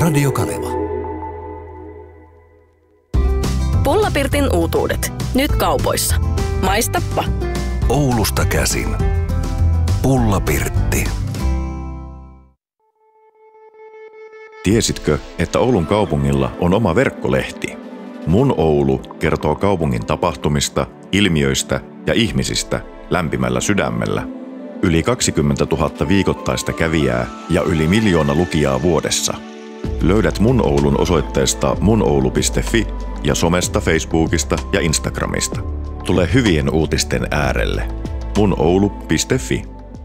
Radio Kaleva. Pullapirtin uutuudet. Nyt kaupoissa. Maistappa. Oulusta käsin. Pullapirtti. Tiesitkö, että Oulun kaupungilla on oma verkkolehti? Mun Oulu kertoo kaupungin tapahtumista, ilmiöistä ja ihmisistä lämpimällä sydämellä. Yli 20 000 viikoittaista kävijää ja yli 1 miljoona lukijaa vuodessa. Löydät Mun Oulun osoitteesta munoulu.fi ja somesta, Facebookista ja Instagramista. Tule hyvien uutisten äärelle. munoulu.fi.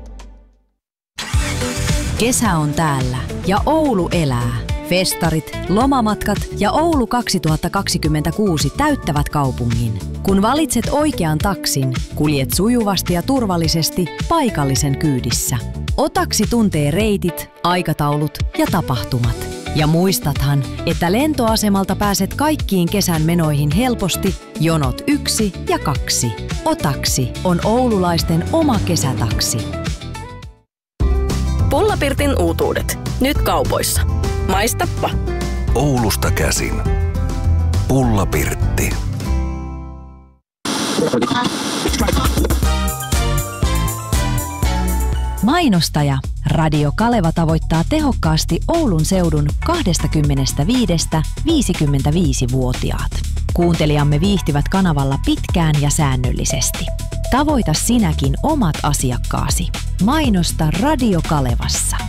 Kesä on täällä ja Oulu elää. Festarit, lomamatkat ja Oulu 2026 täyttävät kaupungin. Kun valitset oikean taksin, kuljet sujuvasti ja turvallisesti paikallisen kyydissä. Otaksi tuntee reitit, aikataulut ja tapahtumat. Ja muistathan, että lentoasemalta pääset kaikkiin kesän menoihin helposti jonot 1 ja 2. Otaksi on oululaisten oma kesätaksi. Pullapirtin uutuudet. Nyt kaupoissa. Maistappa. Oulusta käsin. Pullapirtti. Mainostaja Radio Kaleva tavoittaa tehokkaasti Oulun seudun 25-55-vuotiaat. Kuuntelijamme viihtyvät kanavalla pitkään ja säännöllisesti. Tavoita sinäkin omat asiakkaasi. Mainosta Radio Kalevassa.